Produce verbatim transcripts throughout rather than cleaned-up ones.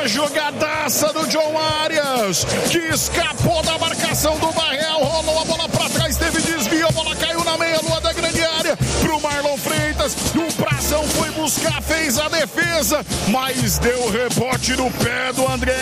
jogadaça do John Arias, que escapou da marcação do Barrel, rolou a bola pra trás, teve desvio, a bola caiu na meia-lua da grande área, pro Marlon Freitas, o Brazão foi buscar, fez a defesa, mas deu rebote no pé do Andreas,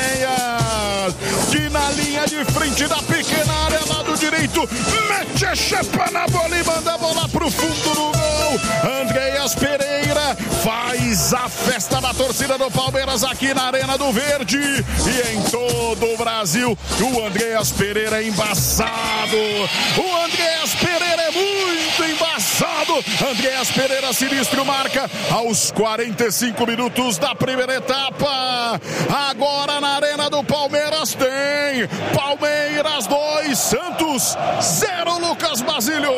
que na linha de frente da pequena área, lado direito, mete a chapa na bola e manda a bola pro fundo do gol. Andreas Pereira faz a festa da torcida do Palmeiras aqui na Arena do Verde e em todo o Brasil. O Andreas Pereira é embaçado, o Andreas Pereira é muito embaçado. Andreas Pereira sinistro marca aos quarenta e cinco minutos da primeira etapa. Agora na Arena do Palmeiras tem Palmeiras dois, Santos zero, Lucas Basílio.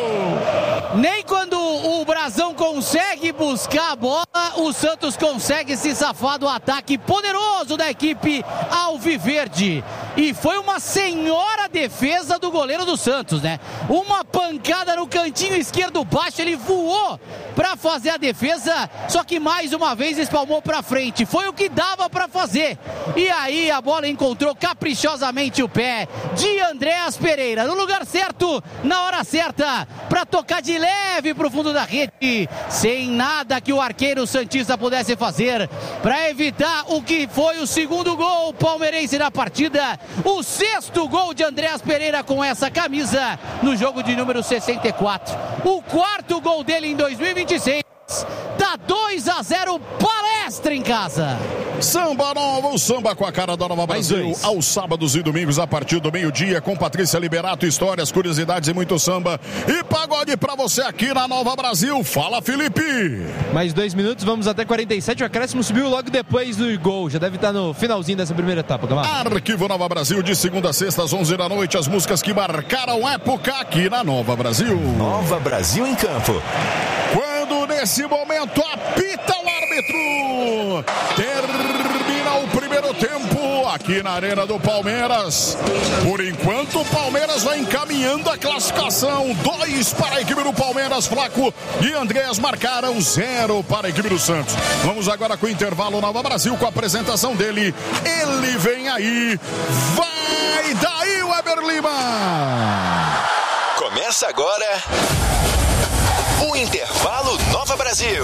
Nem quando o Brazão consegue buscar a bola, o Santos consegue se safar do ataque poderoso da equipe alviverde. E foi uma senhora defesa do goleiro do Santos, né? Uma pancada no cantinho esquerdo baixo, ele voou para fazer a defesa, só que mais uma vez espalmou para frente. Foi o que dava para fazer. E aí a bola encontrou caprichosamente o pé de Andreas Pereira, no lugar certo, na hora certa, para tocar de leve pro fundo da rede, sem nada que o arqueiro santista pudesse fazer para evitar o que foi o segundo gol palmeirense na partida, o sexto gol de Andreas Pereira com essa camisa no jogo de número sessenta e quatro, o quarto gol dele em dois mil e vinte e seis. Tá dois a zero, Palestra em casa. Samba Nova, o samba com a cara da Nova Brasil, aos sábados e domingos a partir do meio-dia, com Patrícia Liberato, histórias, curiosidades e muito samba e pagode pra você aqui na Nova Brasil. Fala, Felipe. Mais dois minutos, vamos até quarenta e sete, o acréscimo subiu logo depois do gol, já deve estar no finalzinho dessa primeira etapa, Camargo. Arquivo Nova Brasil, de segunda a sexta às onze da noite, as músicas que marcaram época aqui na Nova Brasil. Nova Brasil em campo. Quando nesse momento apita o árbitro, termina o primeiro tempo aqui na Arena do Palmeiras. Por enquanto o Palmeiras vai encaminhando a classificação, dois para a equipe do Palmeiras, Flaco e Andreas marcaram zero para a equipe do Santos. Vamos agora com o intervalo Nova Brasil, com a apresentação dele, ele vem aí, vai daí o Weber Lima. Começa agora o Intervalo Nova Brasil.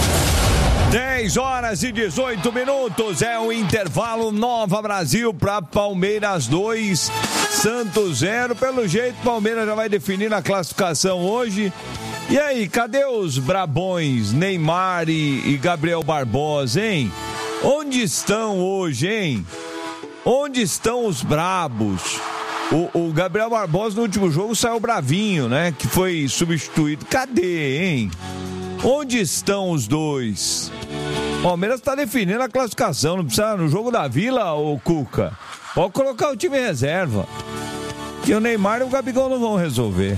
dez horas e dezoito minutos, é o Intervalo Nova Brasil para Palmeiras dois, Santos zero. Pelo jeito, Palmeiras já vai definir a classificação hoje. E aí, cadê os brabões Neymar e, e Gabriel Barbosa, hein? Onde estão hoje, hein? Onde estão os brabos? O, o Gabriel Barbosa no último jogo saiu bravinho, né? Que foi substituído. Cadê, hein? Onde estão os dois? O Palmeiras tá definindo a classificação. Não precisa no jogo da Vila, ô Cuca. Pode colocar o time em reserva. Que o Neymar e o Gabigol não vão resolver.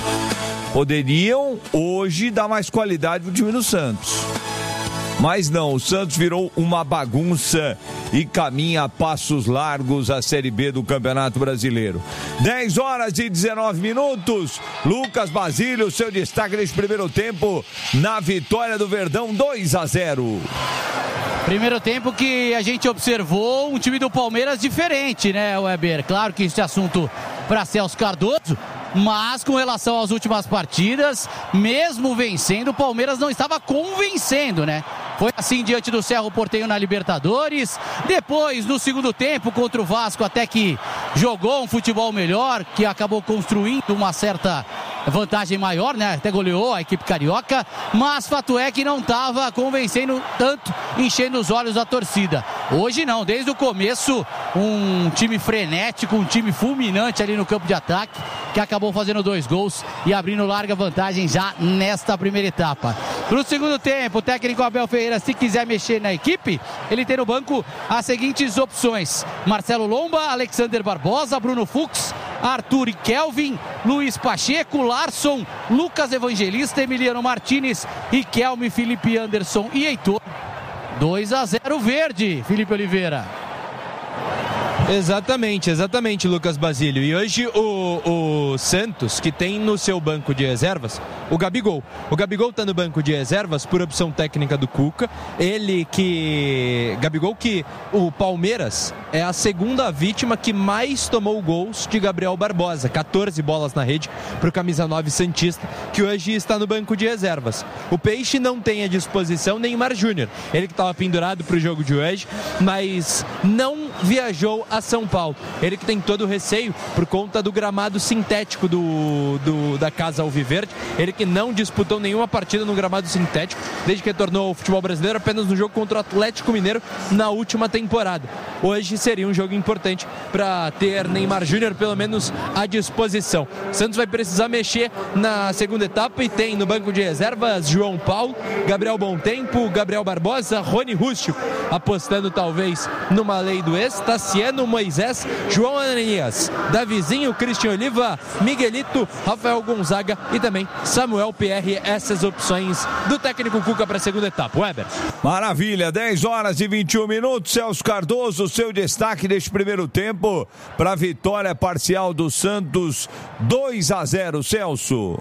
Poderiam hoje dar mais qualidade pro time do Santos. Mas não, o Santos virou uma bagunça e caminha a passos largos a Série B do Campeonato Brasileiro. dez horas e dezenove minutos. Lucas Basílio, seu destaque neste primeiro tempo na vitória do Verdão, dois a zero. Primeiro tempo que a gente observou um time do Palmeiras diferente, né, Weber? Claro que esse assunto para Celso Cardoso, mas com relação às últimas partidas, mesmo vencendo, o Palmeiras não estava convencendo, né? Foi assim diante do Cerro Porteño na Libertadores. Depois, no segundo tempo, contra o Vasco, até que jogou um futebol melhor, que acabou construindo uma certa vantagem maior, né? Até goleou a equipe carioca, mas fato é que não estava convencendo tanto, enchendo os olhos da torcida. Hoje não, desde o começo, um time frenético, um time fulminante ali no campo de ataque, que acabou fazendo dois gols e abrindo larga vantagem já nesta primeira etapa. Para o segundo tempo, o técnico Abel Ferreira, se quiser mexer na equipe, ele tem no banco as seguintes opções: Marcelo Lomba, Alexander Barbosa, Bruno Fux, Arthur e Kelvin, Luiz Pacheco, Larson, Lucas Evangelista, Emiliano Martinez, Riquelme, Felipe Anderson e Heitor. dois a zero Verde, Felipe Oliveira. Exatamente, exatamente, Lucas Basílio. E hoje o, o Santos, que tem no seu banco de reservas o Gabigol. O Gabigol está no banco de reservas por opção técnica do Cuca. Ele que... Gabigol que o Palmeiras é a segunda vítima que mais tomou gols de Gabriel Barbosa. catorze bolas na rede para o camisa nove santista, que hoje está no banco de reservas. O Peixe não tem à disposição Neymar Júnior. Ele que estava pendurado para o jogo de hoje, mas não viajou a São Paulo. Ele que tem todo o receio por conta do gramado sintético do, do, da Casa Alviverde. Ele que não disputou nenhuma partida no gramado sintético desde que retornou ao futebol brasileiro, apenas no jogo contra o Atlético Mineiro na última temporada. Hoje seria um jogo importante para ter Neymar Júnior pelo menos à disposição. Santos vai precisar mexer na segunda etapa e tem no banco de reservas João Paulo, Gabriel Bontempo, Gabriel Barbosa, Rony Rústico, apostando talvez numa lei do ex, Tassiano, Moisés, João Ananias, Davizinho, Cristian Oliva, Miguelito, Rafael Gonzaga e também Samuel Pierre. Essas opções do técnico Cuca para a segunda etapa. Weber. Maravilha, dez horas e vinte e um minutos. Celso Cardoso, seu destaque deste primeiro tempo para a vitória parcial do Santos, dois a zero, Celso.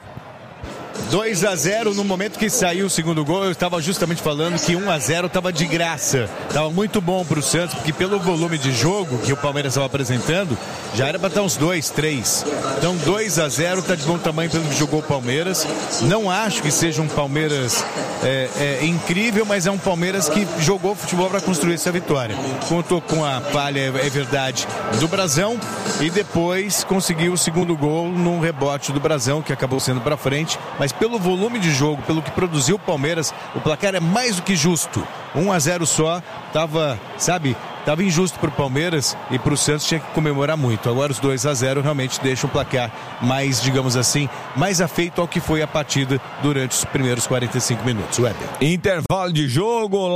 dois a zero, no momento que saiu o segundo gol, eu estava justamente falando que um a zero estava de graça. Estava muito bom para o Santos, porque pelo volume de jogo que o Palmeiras estava apresentando, já era para estar uns dois, três. Então dois a zero está de bom tamanho pelo que jogou o Palmeiras. Não acho que seja um Palmeiras é, é, incrível, mas é um Palmeiras que jogou futebol para construir essa vitória. Contou com a falha, é verdade, do Brasão, e depois conseguiu o segundo gol num rebote do Brasão, que acabou sendo para frente, mas pelo volume de jogo, pelo que produziu o Palmeiras, o placar é mais do que justo. um a zero só, tava, sabe, tava injusto pro Palmeiras, e pro Santos tinha que comemorar muito. Agora os dois a zero realmente deixam o placar mais, digamos assim, mais afeito ao que foi a partida durante os primeiros quarenta e cinco minutos. Weber. Intervalo de jogo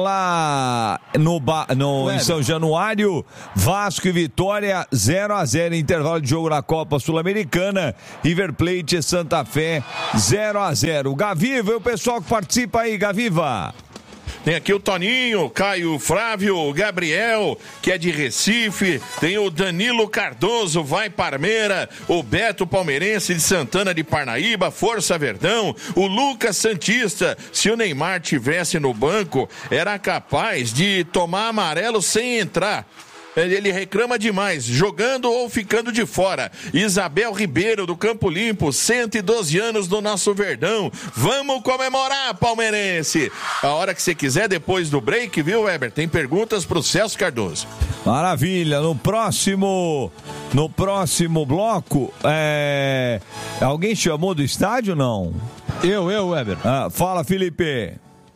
lá no, ba... no em São Januário, Vasco e Vitória zero a zero. Intervalo de jogo na Copa Sul-Americana, River Plate e Santa Fé zero a zero. Gaviva, e o pessoal que participa aí, Gaviva. Tem aqui o Toninho, Caio Flávio, Gabriel, que é de Recife. Tem o Danilo Cardoso, vai Parmeira. O Beto Palmeirense de Santana de Parnaíba, Força Verdão. O Lucas Santista, se o Neymar tivesse no banco, era capaz de tomar amarelo sem entrar. Ele reclama demais, jogando ou ficando de fora. Isabel Ribeiro, do Campo Limpo, cento e doze anos do nosso Verdão. Vamos comemorar, palmeirense. A hora que você quiser, depois do break, viu, Weber? Tem perguntas pro Celso Cardoso. Maravilha. No próximo, no próximo bloco, é... alguém chamou do estádio, não? Eu, eu, Weber. Ah, fala, Felipe.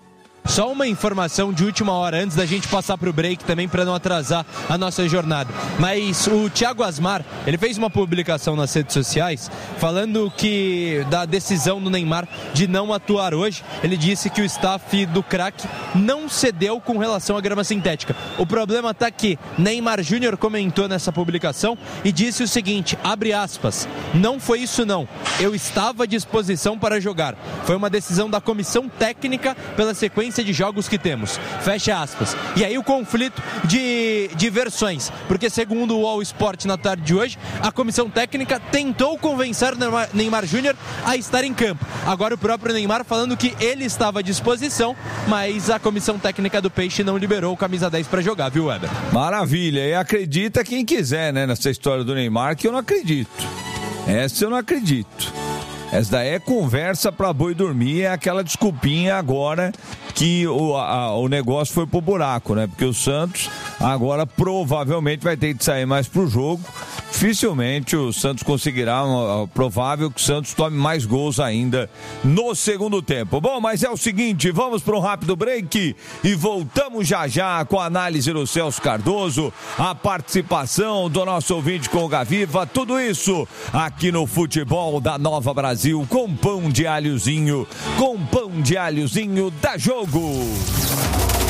Só uma informação de última hora, antes da gente passar para o break também, para não atrasar a nossa jornada. Mas o Thiago Asmar, ele fez uma publicação nas redes sociais falando que da decisão do Neymar de não atuar hoje. Ele disse que o staff do craque não cedeu com relação à grama sintética. O problema está que Neymar Júnior comentou nessa publicação e disse o seguinte, abre aspas, não foi isso não, eu estava à disposição para jogar. Foi uma decisão da comissão técnica pela sequência de jogos que temos, fecha aspas. E aí o conflito de, de versões, porque segundo o All Sport na tarde de hoje, a comissão técnica tentou convencer o Neymar, Neymar Júnior a estar em campo. Agora o próprio Neymar falando que ele estava à disposição, mas a comissão técnica do Peixe não liberou o camisa dez para jogar, viu, Weber? Maravilha, e acredita quem quiser, né, nessa história do Neymar, que eu não acredito. Essa eu não acredito. Essa daí é conversa pra boi dormir, é aquela desculpinha agora que o, a, o negócio foi pro buraco, né? Porque o Santos agora provavelmente vai ter que sair mais pro jogo. Dificilmente o Santos conseguirá, é provável que o Santos tome mais gols ainda no segundo tempo. Bom, mas é o seguinte, vamos para um rápido break e voltamos já já com a análise do Celso Cardoso, a participação do nosso ouvinte com o Gaviva, tudo isso aqui no Futebol da Nova Brasil, com pão de alhozinho, com pão de alhozinho da Jogo.